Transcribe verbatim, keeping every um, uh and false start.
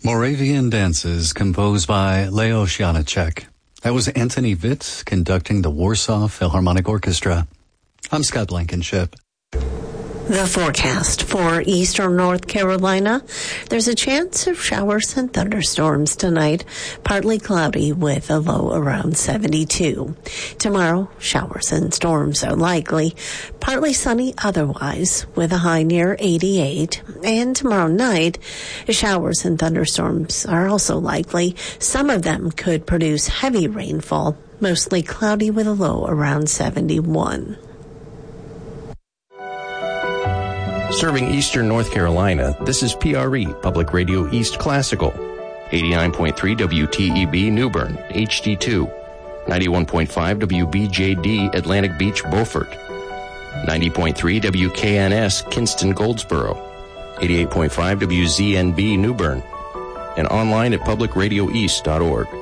Moravian Dances, composed by Leo Janáček. That was Anthony Vitt conducting the Warsaw Philharmonic Orchestra. I'm Scott Blankenship. The forecast for eastern North Carolina. There's a chance of showers and thunderstorms tonight. Partly cloudy with a low around seventy-two. Tomorrow, showers and storms are likely. Partly sunny otherwise with a high near eighty-eight. And tomorrow night, showers and thunderstorms are also likely. Some of them could produce heavy rainfall. Mostly cloudy with a low around seventy-one. Serving eastern North Carolina, this is P R E, Public Radio East Classical. eighty-nine point three W T E B New Bern, H D two. ninety-one point five W B J D Atlantic Beach, Beaufort. ninety point three W K N S Kinston, Goldsboro. eighty-eight point five W Z N B New Bern. And online at public radio east dot org.